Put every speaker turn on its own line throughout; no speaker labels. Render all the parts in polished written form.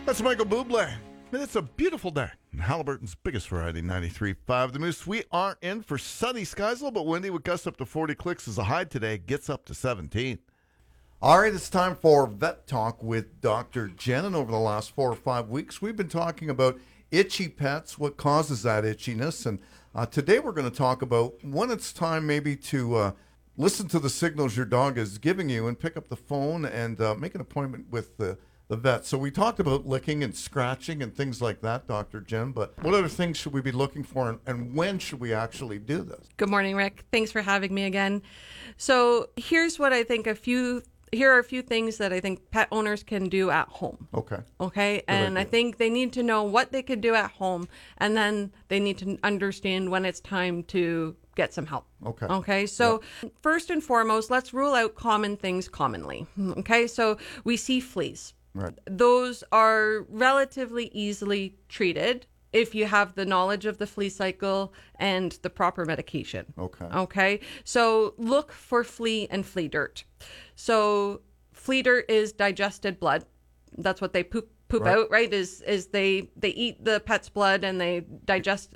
That's Michael Bublé. And it's a beautiful day. Halliburton's biggest variety, 93.5 The Moose. We are in for sunny skies, a little bit windy with gusts up to 40 clicks as a high today. Gets up to 17. All right, it's time for Vet Talk with Dr. Jen. And over the last 4 or 5 weeks, we've been talking about itchy pets, what causes that itchiness. And today we're going to talk about when it's time maybe to listen to the signals your dog is giving you and pick up the phone and make an appointment with the vet. So we talked about licking and scratching and things like that, Dr. Jen, but what other things should we be looking for and when should we actually do this?
Good morning, Rick. Thanks for having me again. So here's what I think here are a few things that I think pet owners can do at home. Okay. And I think they need to know what they could do at home, and then they need to understand when it's time to get some help. Okay. So first and foremost, let's rule out common things commonly. Okay. So we see fleas.
Right.
Those are relatively easily treated if you have the knowledge of the flea cycle and the proper medication. Okay. So look for flea and flea dirt. So flea dirt is digested blood. That's what they poop out, right? Is they eat the pet's blood and they digest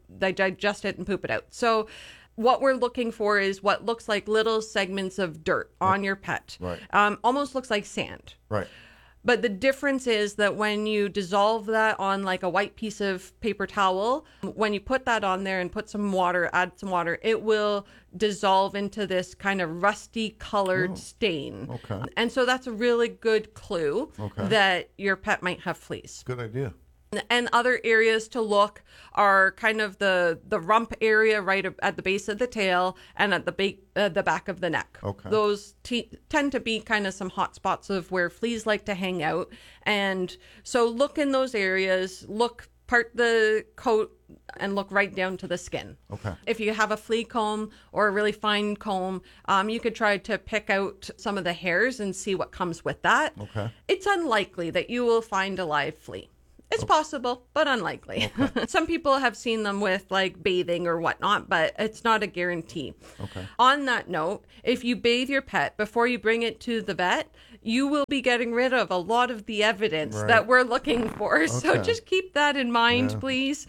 it and poop it out. So what we're looking for is what looks like little segments of dirt on your pet.
Right.
Almost looks like sand.
Right.
But the difference is that when you dissolve that on like a white piece of paper towel, when you put that on there and put some water, add some water, it will dissolve into this kind of rusty colored stain.
Okay.
And so that's a really good clue that your pet might have fleas.
Good idea.
And other areas to look are kind of the rump area right at the base of the tail and at the back of the neck.
Okay.
Those tend to be kind of some hot spots of where fleas like to hang out. And so look in those areas, part the coat and look right down to the skin.
Okay.
If you have a flea comb or a really fine comb, you could try to pick out some of the hairs and see what comes with that.
Okay.
It's unlikely that you will find a live flea. It's possible, but unlikely. Okay. Some people have seen them with like bathing or whatnot, but it's not a guarantee.
Okay.
On that note, if you bathe your pet before you bring it to the vet, you will be getting rid of a lot of the evidence that we're looking for. Okay. So just keep that in mind, please.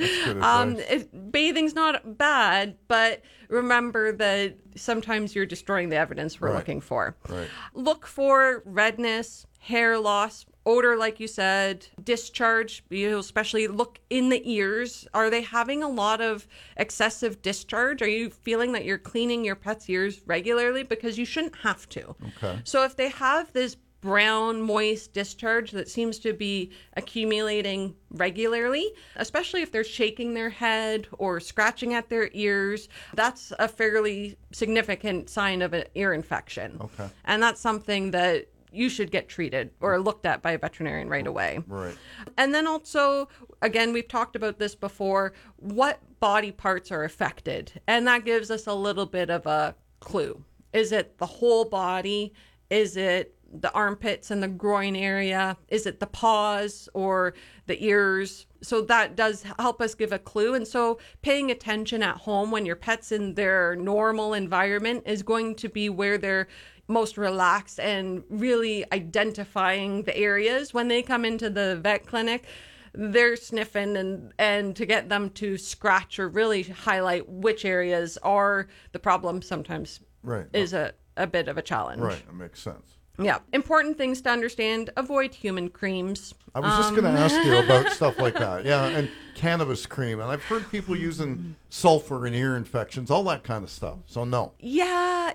Bathing's not bad, but remember that sometimes you're destroying the evidence we're looking for.
Right.
Look for redness, hair loss, odor, like you said, discharge. You especially look in the ears. Are they having a lot of excessive discharge? Are you feeling that you're cleaning your pet's ears regularly? Because you shouldn't have to.
Okay.
So if they have this brown, moist discharge that seems to be accumulating regularly, especially if they're shaking their head or scratching at their ears, that's a fairly significant sign of an ear infection.
Okay.
And that's something that you should get treated or looked at by a veterinarian right away.
Right.
And then also, again, we've talked about this before, what body parts are affected? And that gives us a little bit of a clue. Is it the whole body? Is it the armpits and the groin area? Is it the paws or the ears? So that does help us give a clue. And so paying attention at home when your pet's in their normal environment is going to be where they're most relaxed and really identifying the areas. When they come into the vet clinic, they're sniffing and to get them to scratch or really highlight which areas are the problem sometimes is a bit of a challenge.
Right, that makes sense.
Yeah. Important things to understand. Avoid human creams.
I was just going to ask you about stuff like that. Yeah, and cannabis cream. And I've heard people using sulfur in ear infections, all that kind of stuff. So no.
Yeah,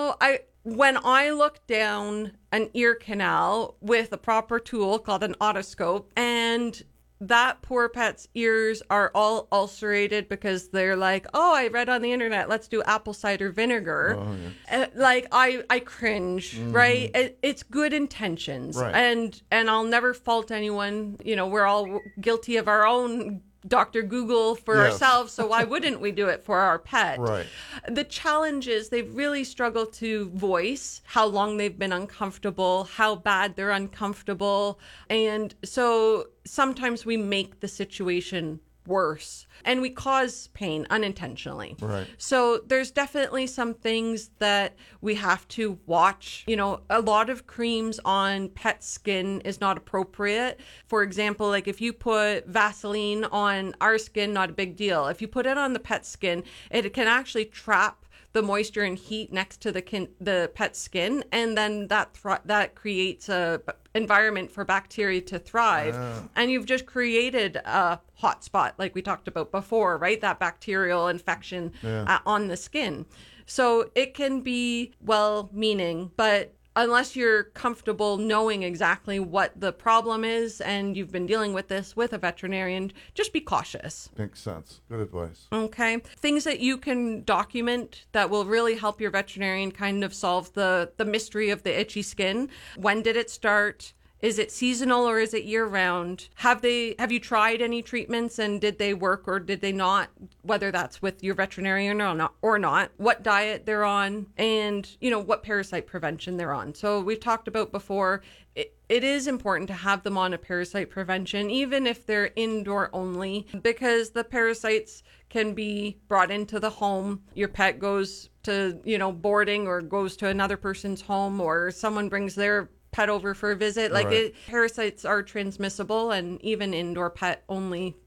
when I look down an ear canal with a proper tool called an otoscope, and that poor pet's ears are all ulcerated because they're like, oh, I read on the internet, let's do apple cider vinegar.
Oh, yeah.
I cringe, right? It's good intentions.
Right.
And I'll never fault anyone. We're all guilty of our own Dr. Google for ourselves, so why wouldn't we do it for our pet?
Right.
The challenge is they've really struggled to voice how long they've been uncomfortable, how bad they're uncomfortable. And so sometimes we make the situation worse, and we cause pain unintentionally.
Right.
So there's definitely some things that we have to watch. You know, a lot of creams on pet skin is not appropriate. For example, like if you put Vaseline on our skin, not a big deal. If you put it on the pet skin, it can actually trap the moisture and heat next to the pet skin, and then that creates a environment for bacteria to thrive. And you've just created a hot spot, like we talked about before, right? That bacterial infection on the skin. So it can be well-meaning, but unless you're comfortable knowing exactly what the problem is and you've been dealing with this with a veterinarian, just be cautious.
Makes sense. Good advice.
Okay. Things that you can document that will really help your veterinarian kind of solve the mystery of the itchy skin. When did it start? Is it seasonal or is it year round? Have you tried any treatments and did they work or did they not? Whether that's with your veterinarian or not, what diet they're on, and what parasite prevention they're on. So we've talked about before, it is important to have them on a parasite prevention, even if they're indoor only, because the parasites can be brought into the home. Your pet goes to, boarding or goes to another person's home, or someone brings their pet over for a visit. Parasites are transmissible, and even indoor only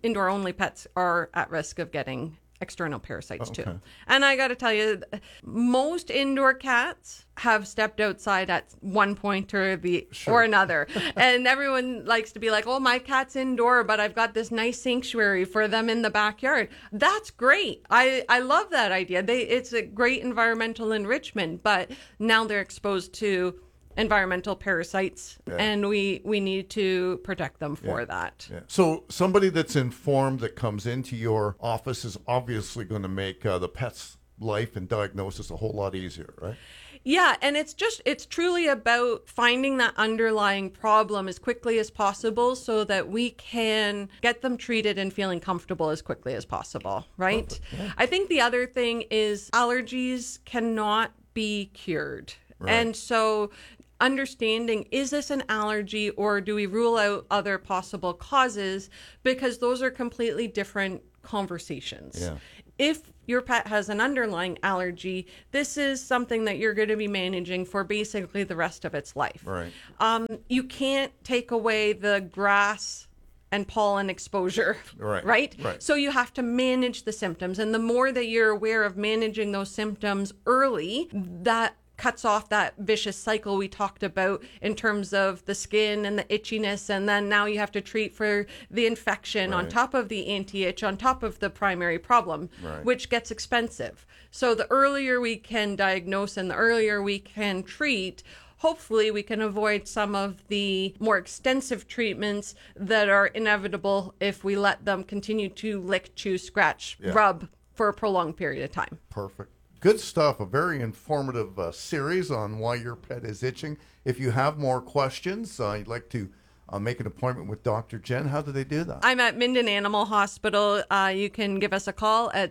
pets are at risk of getting external parasites too. And I got to tell you, most indoor cats have stepped outside at one point or another. And everyone likes to be like, oh, my cat's indoor, but I've got this nice sanctuary for them in the backyard. That's great. I love that idea. It's a great environmental enrichment, but now they're exposed to environmental parasites, and we need to protect them for that.
Yeah. So somebody that's informed that comes into your office is obviously going to make the pet's life and diagnosis a whole lot easier, right?
Yeah, and it's truly about finding that underlying problem as quickly as possible so that we can get them treated and feeling comfortable as quickly as possible, right? Yeah. I think the other thing is allergies cannot be cured. Right. And so understanding, is this an allergy or do we rule out other possible causes? Because those are completely different conversations. Yeah. If your pet has an underlying allergy, this is something that you're going to be managing for basically the rest of its life.
Right.
You can't take away the grass and pollen exposure, right? So you have to manage the symptoms. And the more that you're aware of managing those symptoms early, that cuts off that vicious cycle we talked about in terms of the skin and the itchiness, and then now you have to treat for the infection on top of the anti-itch, on top of the primary problem, which gets expensive. So the earlier we can diagnose and the earlier we can treat, hopefully we can avoid some of the more extensive treatments that are inevitable if we let them continue to lick, chew, scratch, rub for a prolonged period of time.
Perfect. Good stuff. A very informative series on why your pet is itching. If you have more questions, you'd like to make an appointment with Dr. Jen, how do they do that?
I'm at Minden Animal Hospital. You can give us a call at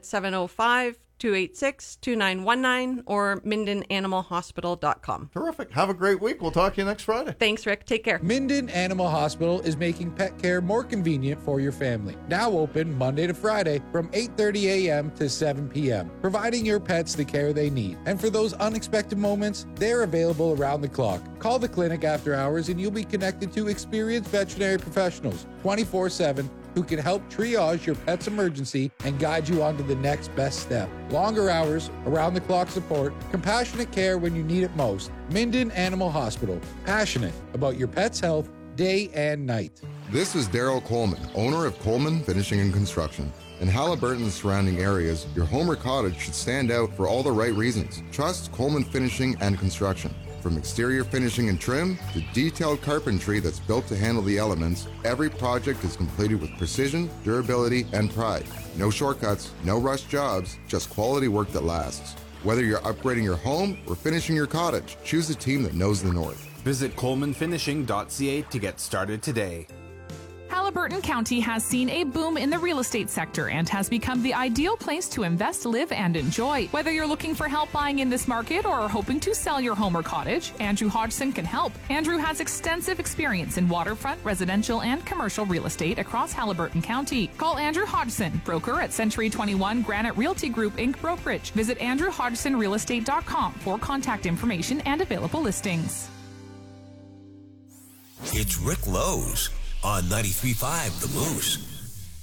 705-286-2919 or mindenanimalhospital.com.
Terrific. Have a great week. We'll talk to you next Friday.
Thanks, Rick. Take care.
Minden Animal Hospital is making pet care more convenient for your family. Now open Monday to Friday from 8:30 a.m. to 7 p.m., providing your pets the care they need. And for those unexpected moments, they're available around the clock. Call the clinic after hours and you'll be connected to experienced veterinary professionals 24/7 who can help triage your pet's emergency and guide you on to the next best step. Longer hours, around-the-clock support, compassionate care when you need it most. Minden Animal Hospital, passionate about your pet's health day and night.
This is Daryl Coleman, owner of Coleman Finishing and Construction. In Haliburton and surrounding areas, your home or cottage should stand out for all the right reasons. Trust Coleman Finishing and Construction. From exterior finishing and trim to detailed carpentry that's built to handle the elements, every project is completed with precision, durability, and pride. No shortcuts, no rushed jobs, just quality work that lasts. Whether you're upgrading your home or finishing your cottage, choose a team that knows the North.
Visit colemanfinishing.ca to get started today. Haliburton County has seen a boom in the real estate sector and has become the ideal place to invest, live, and enjoy. Whether you're looking for help buying in this market or are hoping to sell your home or cottage, Andrew Hodgson can help. Andrew has extensive experience in waterfront, residential, and commercial real estate across Haliburton County. Call Andrew Hodgson, broker at Century 21 Granite Realty Group, Inc. Brokerage. Visit AndrewHodgsonRealestate.com for contact information and available listings.
It's Rick Lowe's on 93.5 The Moose.